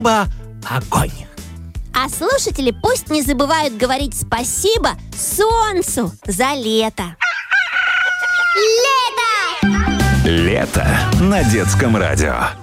огонь. А слушатели пусть не забывают говорить спасибо солнцу за лето. Лето на детском радио.